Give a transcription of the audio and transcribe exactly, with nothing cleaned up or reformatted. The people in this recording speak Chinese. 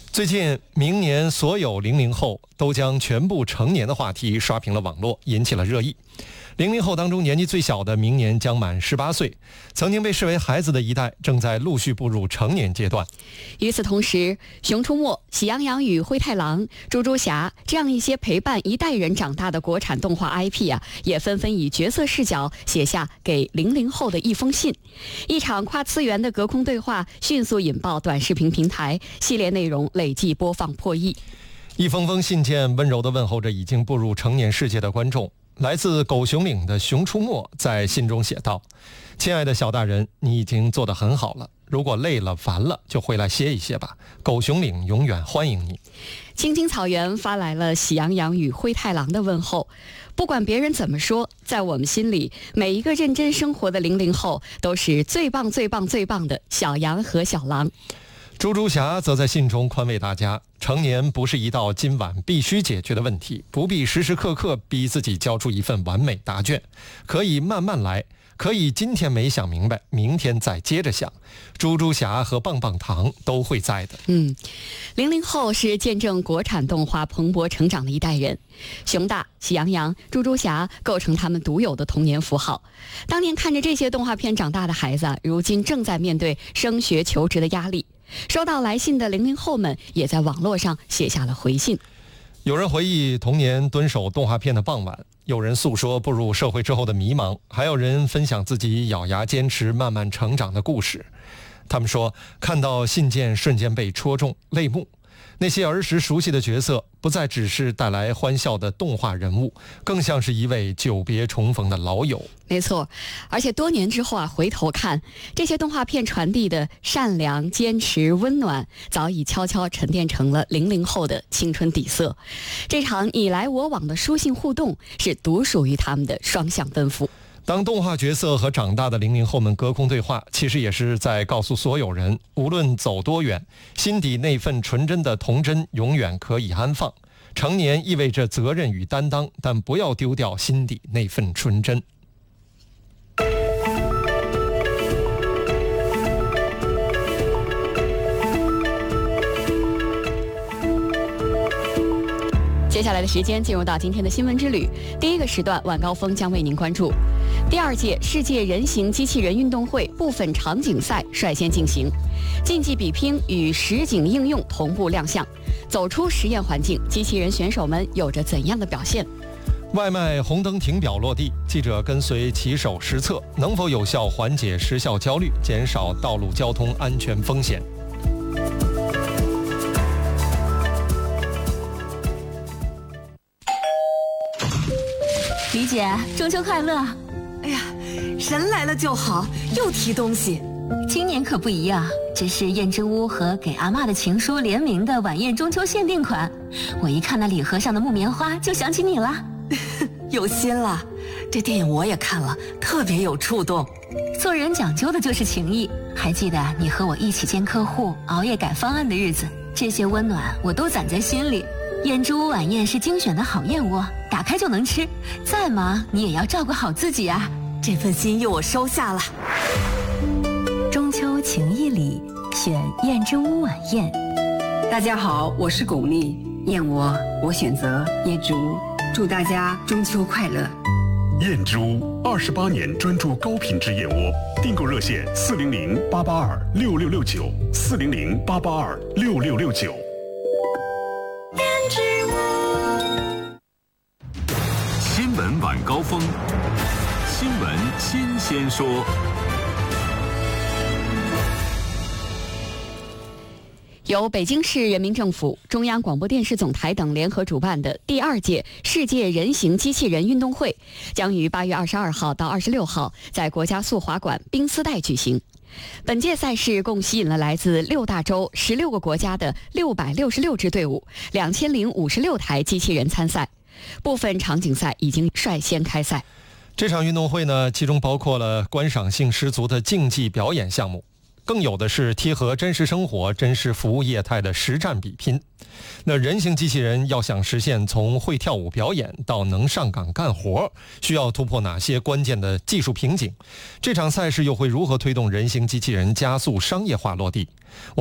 最近，明年所有零零后都将全部成年的话题刷屏了网络，引起了热议。零零后当中年纪最小的明年将满十八岁，曾经被视为孩子的一代正在陆续步入成年阶段。 与此同时，《熊出没》《喜羊羊与灰太狼》《猪猪侠》这样一些陪伴一代人长大的国产动画 I P 啊，也纷纷以角色视角写下给零零后的一封信。一场跨次元的隔空对话迅速引爆短视频平台，系列内容累计播放破亿。 一封封信件温柔地问候着已经步入成年世界的观众。来自狗熊岭的熊出没在信中写道：亲爱的小大人，你已经做得很好了，如果累了烦了就回来歇一歇吧，狗熊岭永远欢迎你。 青青草原发来了喜羊羊与灰太狼的问候，不管别人怎么说，在我们心里，每一个认真生活的零零后都是最棒最棒最棒的小羊和小狼。 猪猪侠则在信中宽慰大家，成年不是一道今晚必须解决的问题，不必时时刻刻逼自己交出一份完美答卷，可以慢慢来，可以今天没想明白，明天再接着想。猪猪侠和棒棒糖都会在的。 嗯，零零后是见证国产动画蓬勃成长的一代人，熊大、喜羊羊、猪猪侠构成他们独有的童年符号。当年看着这些动画片长大的孩子啊，如今正在面对升学求职的压力。收到来信的零零后们也在网络上写下了回信。 有人回忆童年蹲守动画片的傍晚，有人诉说步入社会之后的迷茫，还有人分享自己咬牙坚持慢慢成长的故事。他们说，看到信件瞬间被戳中泪目，那些儿时熟悉的角色不再只是带来欢笑的动画人物，更像是一位久别重逢的老友。 没错，而且多年之后啊，回头看这些动画片传递的善良、坚持、温暖，早已悄悄沉淀成了零零后的青春底色。这场你来我往的书信互动，是独属于他们的双向奔赴。 当动画角色和长大的零零后们隔空对话，其实也是在告诉所有人，无论走多远，心底那份纯真的童真永远可以安放。成年意味着责任与担当，但不要丢掉心底那份纯真。 接下来的时间进入到今天的新闻之旅，第一个时段晚高峰将为您关注第二届世界人形机器人运动会部分场景赛率先进行，竞技比拼与实景应用同步亮相，走出实验环境，机器人选手们有着怎样的表现？ 外卖红灯停表落地，记者跟随骑手实测，能否有效缓解时效焦虑，减少道路交通安全风险？ 李姐，中秋快乐！ 哎呀，人来了就好，又提东西。 今年可不一样，这是燕之屋和给阿嬷的情书联名的晚宴中秋限定款。我一看那礼盒上的木棉花，就想起你了。 有心了，这电影我也看了，特别有触动。 做人讲究的就是情谊，还记得你和我一起见客户、熬夜改方案的日子，这些温暖我都攒在心里。燕之屋晚宴是精选的好燕窝，打开就能吃，再忙你也要照顾好自己啊！ 这份心意我收下了。 中秋情谊里，选燕之屋晚宴。 大家好，我是巩俐，燕窝我选择燕之屋，祝大家中秋快乐。 燕之屋二十八年专注高品质燕窝，订购热线四零零八八二六六六九四零零八八二六六六九。 新闻晚高峰，新闻新鲜说。 由北京市人民政府、中央广播电视总台等联合主办的第二届世界人形机器人运动会，将于八月二十二号到二十六号在国家速滑馆冰丝带举行。本届赛事共吸引了来自六大洲十六个国家的六百六十六支队伍，两千零五十六台机器人参赛。部分场景赛已经率先开赛。 这场运动会呢，其中包括了观赏性十足的竞技表演项目，更有的是贴合真实生活、真实服务业态的实战比拼。那人形机器人要想实现从会跳舞表演到能上岗干活，需要突破哪些关键的技术瓶颈？这场赛事又会如何推动人形机器人加速商业化落地？